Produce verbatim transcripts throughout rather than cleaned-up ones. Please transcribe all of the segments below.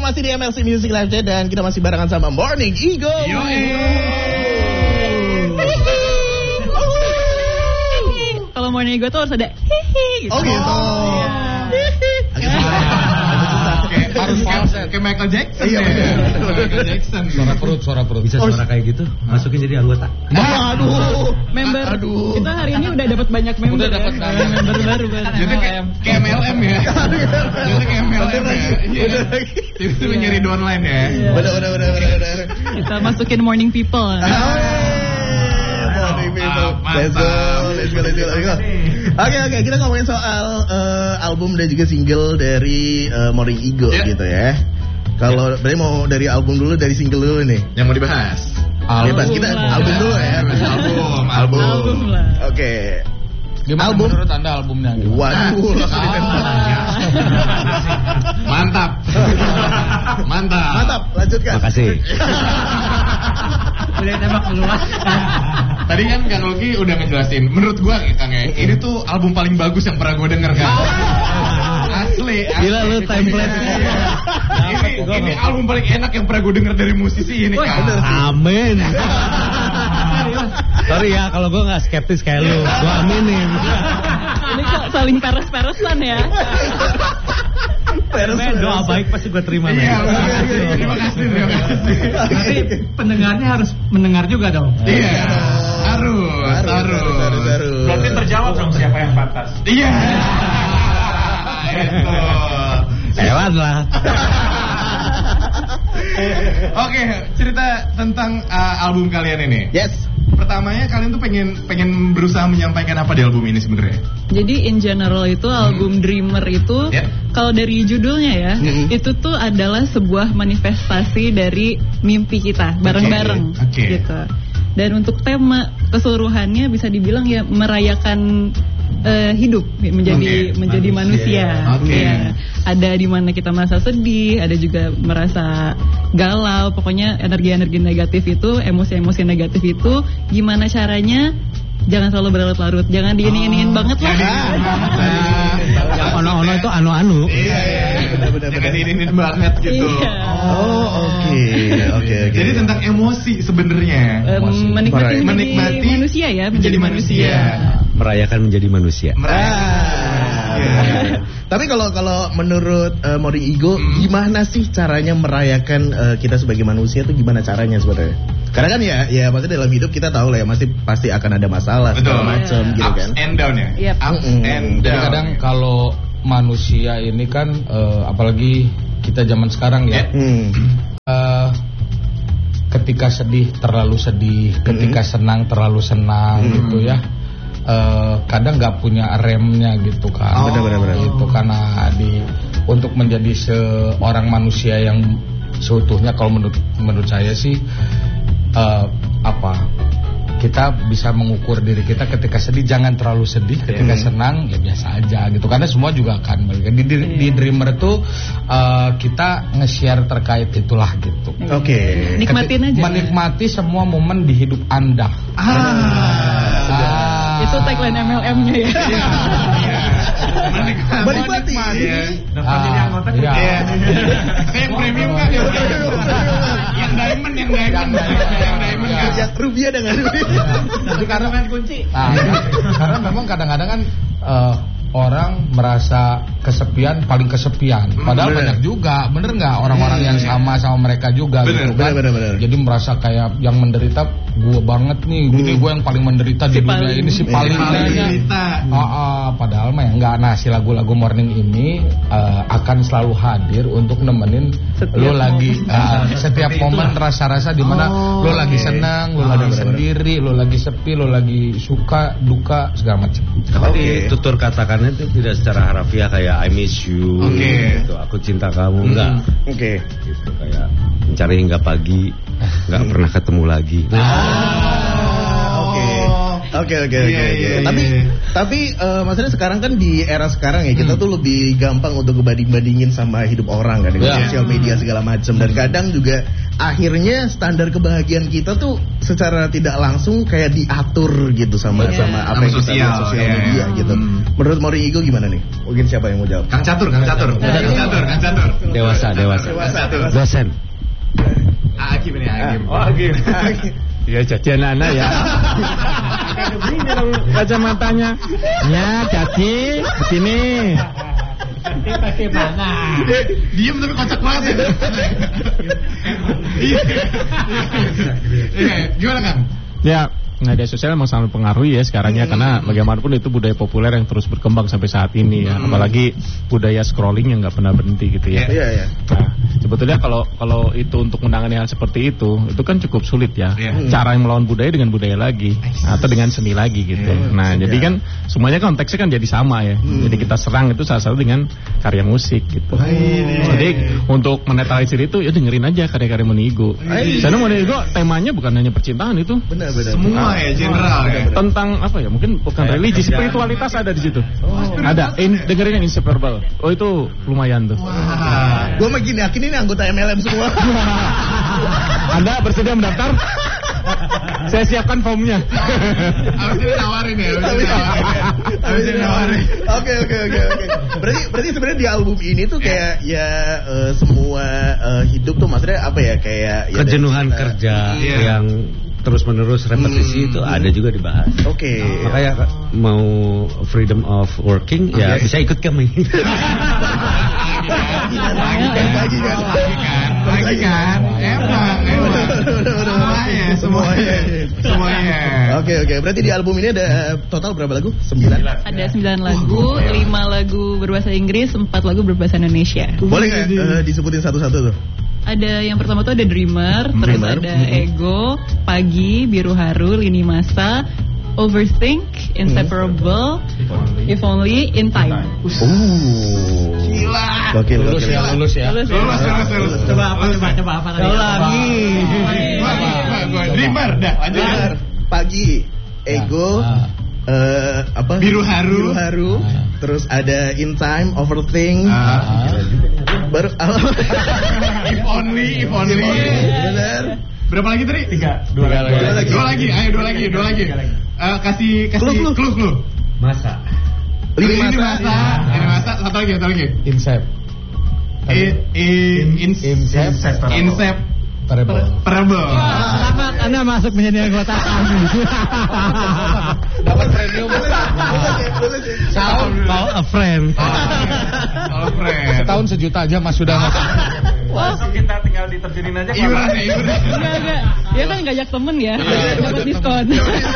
masih di M L C Music Live Chat dan kita masih barengan sama Morning Eagle. Kalau Morning Eagle tuh harus ada hihi gitu. Oh gitu. Harus kayak Michael Jackson. Iya benar. Michael Jackson. Suara perut, suara perut. Bisa suara kayak gitu, masukin jadi anggota. Aduh. Member. Aduh. Kita hari ini udah dapat banyak member. Udah dapat ya. member baru baru. Jadi kayak M L M ya. Jadi kayak M L M ya. Iya. Itu nyari downline ya. Benar benar benar benar. Kita masukin Morning People. Morning People. Let's go. Let's go. Let's go. Let's go. Oke oke, kita ngomongin soal uh, album dan juga single dari uh, Morning Eagle yeah. gitu ya. Kalau berarti mau dari album dulu, dari single dulu nih. Yang mau dibahas. Album Bebas kita lah. album dulu ya. Album, album. Album lah. Oke. Okay. Gimana album? Menurut Anda albumnya? Waduh, ah. Mantap. Mantap. Mantap, lanjutkan. Makasih. Udah tembak keluar. Tadi kan Kang Lucky udah ngejelasin. Menurut gua Kang ya, ini tuh album paling bagus yang pernah gua denger kan. Asli, asli. Gila lu template. Ini, ini album paling enak yang pernah gua denger dari musisi ini kan. Amin. Sorry ya kalau gue gak skeptis kayak lu, gue aminin. Ini kok saling peres-peresan ya. Peres doa baik pasti gue terima. Iya, terima kasih, terima kasih. Nanti pendengarnya harus mendengar juga dong. Iya, harus, harus, harus. Berarti terjawab dong siapa yang pantas. Iya. Itu. Hewan lah. Oke, cerita tentang uh, album kalian ini. Yes. Pertamanya kalian tuh pengen pengen berusaha menyampaikan apa di album ini sebenarnya? Jadi in general itu album hmm. Dreamer itu yeah. kalau dari judulnya ya, hmm. itu tuh adalah sebuah manifestasi dari mimpi kita bareng-bareng okay. Okay. gitu. Dan untuk tema keseluruhannya bisa dibilang ya merayakan uh, hidup menjadi okay. menjadi manusia. manusia. Okay. Ya. Ada di mana kita merasa sedih, ada juga merasa galau. Pokoknya energi-energi negatif itu, emosi-emosi negatif itu, gimana caranya jangan selalu berlarut-larut, jangan diini-iniin oh, banget lah. Yang ono-ono itu anu-anu. Iya, iya. Benar-benar jangan diini-iniin banget gitu. Iya. Oh, oke. Oke, oke. Jadi tentang emosi sebenarnya. Um, menikmati, menjadi menikmati manusia ya, menjadi, menjadi manusia. manusia. Merayakan menjadi manusia. Merayakan. Yeah. Tapi kalau kalau menurut uh, Morning Eagle, hmm. gimana sih caranya merayakan uh, kita sebagai manusia itu gimana caranya sebenarnya? Karena kan ya, ya maksudnya dalam hidup kita tahu lah ya, pasti pasti akan ada masalah segala macam yeah. gitu kan. Ups and down ya. Yep. Ups mm-hmm. and down. Jadi kadang kalau manusia ini kan, uh, apalagi kita zaman sekarang ya, hmm. uh, ketika sedih terlalu sedih, ketika hmm. senang terlalu senang hmm. gitu ya. Uh, kadang nggak punya remnya gitu kan, oh, benar-benar itu karena di untuk menjadi seorang manusia yang seutuhnya kalau menurut menurut saya sih uh, apa kita bisa mengukur diri kita ketika sedih jangan terlalu sedih, ketika hmm. senang ya biasa aja gitu karena semua juga akan di, di, di Dreamer itu uh, kita nge-share terkait itulah gitu. Oke. Okay. Nikmatin aja. Menikmati semua momen di hidup Anda. Ah. ah. Itu tagline M L M-nya ya. Menikmati. Menikmati. Dapat jadi anggota iya. Saya premium kan ya. Yang diamond, yang diamond, yang diamond. Yang rupiah dengan rupiah. Tapi karena main kunci. Karena memang kadang-kadang kan uh, orang merasa kesepian, paling kesepian. Padahal bener. Banyak juga, bener nggak orang-orang yang sama sama mereka juga bener, gitu kan. Bener, bener, bener. Jadi merasa kayak yang menderita gue banget nih, hmm. ini gue yang paling menderita si di dunia paling, ini si paling menderita. Ah, ah, padahal mah ya nggak. Nah si lagu-lagu Morning ini uh, akan selalu hadir untuk nemenin setiap lo lagi uh, setiap momen rasa-rasa di mana oh, lo lagi okay. senang, lo oh, lagi bener, sendiri, bener. Lo lagi sepi, lo lagi suka, duka segala macam. Tapi okay. tutur katakannya itu tidak secara harafiah kayak I miss you, okay. gitu, aku cinta kamu, hmm. enggak. Oke. Okay. Gitu kayak mencari hingga pagi, enggak pernah ketemu lagi. Ah, oke. Okay. Oke oke oke. Tapi tapi uh, maksudnya sekarang kan di era sekarang ya kita hmm. tuh lebih gampang untuk ngebanding-bandingin sama hidup orang kan dengan yeah. sosial media segala macam dan kadang juga akhirnya standar kebahagiaan kita tuh secara tidak langsung kayak diatur gitu sama yeah. sama apa yang kita lihat sosial yeah. media gitu. Hmm. Menurut Mori Igo gimana nih? Mungkin siapa yang mau jawab? Kang Catur, Kang Catur. Kang Catur, Kang Catur. Dewasa, dewasa. Dewasa, dewasa. Dosen. Agim ini, Agim. Oh, Agim. Ya jadi anak-anak ya. Ini dong kacamatanya. Ya jadi begini. Bagaimana? Diem tapi kocak banget ya. Iya, gimana Kang? Ya, media sosial memang sangat mempengaruhi ya sekarangnya hmm. karena bagaimanapun itu budaya populer yang terus berkembang sampai saat ini ya, hmm. apalagi budaya scrolling yang nggak pernah berhenti gitu ya. Iya, iya. Nah, sebetulnya kalau kalau itu untuk menangani hal seperti itu, itu kan cukup sulit ya. Hmm. Cara yang melawan budaya dengan budaya lagi atau dengan seni lagi gitu. Hmm. Nah, jadi kan semuanya konteksnya kan jadi sama ya. Hmm. Jadi kita serang itu salah satu dengan karya musik gitu. Hmm. Jadi untuk menetralisir itu ya dengerin aja karya-karya Mori Igo. Karena Mori Igo temanya bukan hanya percintaan itu. Benar, benar. Semua nah, ya general ya. Tentang apa ya? Mungkin bukan religi, spiritualitas ada di situ. Oh, ada. In, dengerin yang Inseparable. Oh itu lumayan tuh. Wah. Gue makin yakin ini anggota M L M semua. Anda bersedia mendaftar? Saya siapkan formnya. Habis ini nawarin ya. Habis ini nawarin. Oke oke oke oke. Berarti berarti sebenarnya di album ini tuh kayak ya uh, semua uh, hidup tuh maksudnya apa ya kayak ya, kejenuhan dari, kerja uh, yeah. yang terus menerus repetisi hmm. itu ada juga dibahas. Oke. Okay. Oh, makanya mau freedom of working okay. ya bisa ikut kami. Lagi kan, lagi kan, lagi kan, emang, emang, semuanya, semuanya, semuanya. Oke oke, berarti di album ini ada total berapa lagu? Sembilan. Ada sembilan lagu, lima lagu berbahasa Inggris, empat lagu berbahasa Indonesia. Boleh nggak uh, disebutin satu-satu tuh? Ada yang pertama tuh ada Dreamer, Dreamer. Terus ada mm-hmm. Ego, Pagi, Biru Haru, Lini Masa, Overthink, Inseparable, mm-hmm. If Only, In Time. Oh, gila. Gokil, lulus ya, lulus ya. Lulus, lulus, lulus, lulus. Coba apa, coba, coba apa lagi? Lagi. Dreamer, dah, lanjut. Pagi, Ego, uh, apa? Biru Haru, Biru Haru. Ah. Terus ada In Time, Overthink. Ah. Baru If Only, If Only. Benar. Berapa lagi tadi? Tiga. Dua, dua, dua lagi. Dua lagi. Ayo dua lagi, dua lagi. Uh, kasih kasih clue clue. clue. Masa. Lini Masa. Masa. Lini Masa. Satu lagi, satu lagi. Insep. In in Insep. Insep. Parable. Parable. Selamat Anda masuk menjadi anggota kami. Dapat premium. Call a friend. Call a friend. Setahun sejuta aja Mas sudah masuk. Masuk kita tinggal diterjunin aja. Iuran ya, iuran. Enggak, enggak. Dia kan ngajak temen ya. Dapat diskon.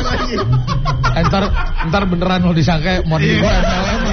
Ntar ntar beneran lo disangka Mori Igo M L M.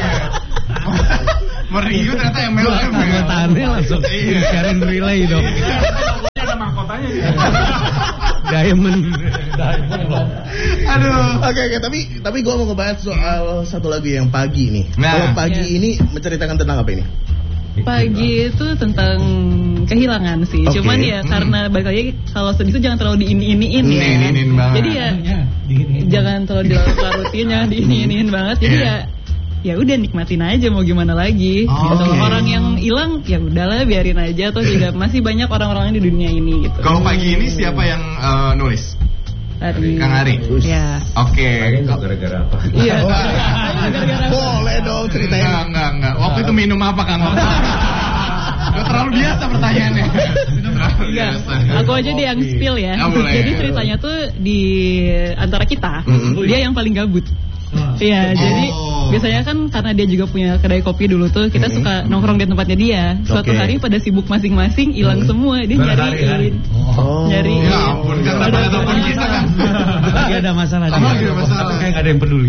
Mori Igo ternyata M L M. Anggotaannya langsung sharing relay dong. Ada mahkotanya ya. Diamond. Diamond. Aduh. Oke oke, tapi tapi gue mau ngebahas soal satu lagu yang Pagi nih. Nah. Kalau Pagi yeah. ini menceritakan tentang apa ini? Pagi itu tentang kehilangan sih. Okay. Cuman ya hmm. karena balik lagi kalau sedih itu jangan terlalu diini-iniin ya. Diini-iniin banget. Jadi ya jangan terlalu dilarut-larutin ya, diini-iniin banget. Jadi yeah. ya ya udah nikmatin aja mau gimana lagi. Oh, gitu. Okay. Orang yang hilang ya udahlah biarin aja atau juga masih banyak orang-orang di dunia ini gitu. Kalau Pagi ini siapa yang uh, nulis? Ari. Kang Ari. Ya. Oke. Okay. Gara-gara apa? Iya. Boleh dong ceritain. Enggak, enggak, enggak. Waktu itu minum apa Kang? Gak terlalu biasa pertanyaannya. Iya. Aku aja deh yang spill ya. Oh, boleh, jadi ya. ceritanya tuh di antara kita, mm-hmm. dia yang paling gabut. Iya, oh. jadi biasanya kan karena dia juga punya kedai kopi dulu tuh, kita mm-hmm. suka nongkrong di tempatnya dia. Suatu okay. hari pada sibuk masing-masing, hilang mm-hmm. semua, dia nyariin. Oh. Nyari. Ya ampun, kan pada telepon kita kan. Lagi ada masalah. Lagi ada masalah. Kayak nggak ada yang peduli.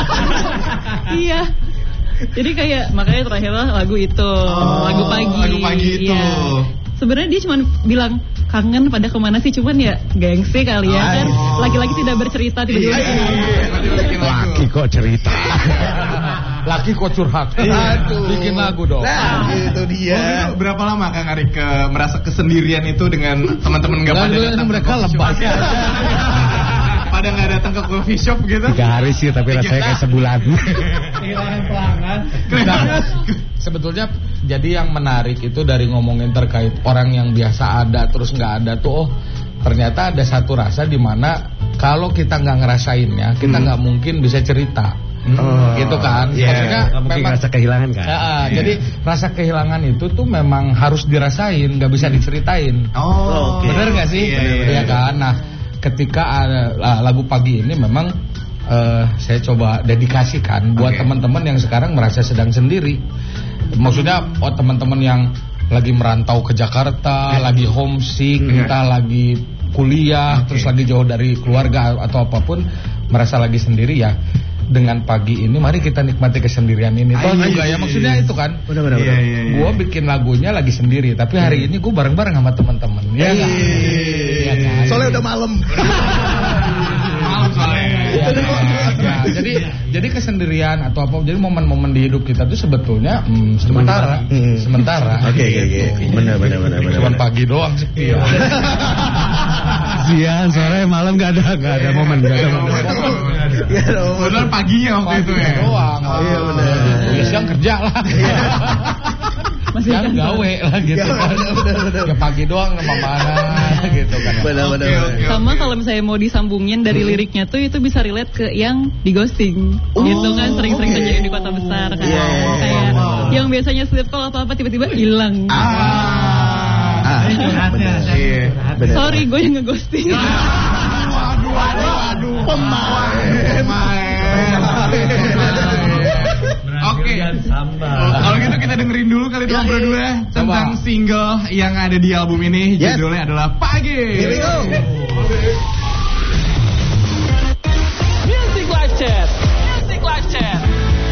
Iya. Jadi kayak makanya terakhirlah lagu itu, oh, lagu Pagi. Lagu Pagi itu. Ya. Sebenarnya dia cuma bilang kangen pada kemana sih, cuman ya gengsi kali ya oh. kan. Laki-laki tidak bercerita tiba-tiba. Iya, iya. Laki kok cerita. Laki kok curhat. Aduh. Bikin lagu dong. Nah, itu dia. Oh, berapa lama Kang Ari ke merasa kesendirian itu dengan teman-teman enggak pada datang? Mereka lebas. Pada pada nggak datang ke coffee shop gitu? Tiga hari sih, tapi rasanya kayak sebulan. Kehilangan pelanggan. Sebetulnya jadi yang menarik itu dari ngomongin terkait orang yang biasa ada terus nggak ada tuh, oh ternyata ada satu rasa di mana kalau kita nggak ngerasainnya, kita nggak hmm. mungkin bisa cerita. Oh, gitu kan, yeah. Maksudnya mungkin memang rasa kehilangan kan. Ya, yeah. Jadi rasa kehilangan itu tuh memang harus dirasain, nggak bisa diceritain. Oh, okay. Bener nggak sih? Iya, iya, iya kan. Nah, ketika ada lagu pagi ini memang uh, saya coba dedikasikan buat okay. teman-teman yang sekarang merasa sedang sendiri. Maksudnya, oh teman-teman yang lagi merantau ke Jakarta, yeah. lagi homesick, yeah. entah lagi kuliah, okay. terus lagi jauh dari keluarga atau apapun, merasa lagi sendiri ya. Dengan pagi ini mari kita nikmati kesendirian ini. Toh juga ya maksudnya itu kan. Benar-benar. Iya, iya, iya. Gua bikin lagunya lagi sendiri, tapi hari ini gua bareng-bareng sama teman-teman. Iya kan? Iya kan. Soalnya udah malam. Malam soalnya. Ya, ya, jadi jadi kesendirian atau apa, jadi momen-momen di hidup kita tuh sebetulnya hmm, sementara, hmm. sementara. Oke oke oke. Benar benar benar benar. Cuma pagi doang sih. Iya. Siang, sore, malam nggak ada nggak ada momen nggak ada momen. Benar paginya waktu itu ya. Doang. Iya benar. Ya siang kerja lah. Masih kan gawe lah gitu kan. Ya pagi doang sama mana gitu kan. Benar benar. Sama kalau misalnya mau disambungin dari liriknya tuh itu bisa relate ke yang di ghosting. Gitu kan sering-sering terjadi di kota besar kan. Kayak yang biasanya setiap kalau apa-apa tiba-tiba hilang. Ah, sorry, gue yang ngeghosting. Waduh, waduh, waduh. Pemain. Oke. Kalau gitu kita dengerin dulu kali dong berdua tentang single yang ada di album ini. Judulnya adalah Pagi. Here we go.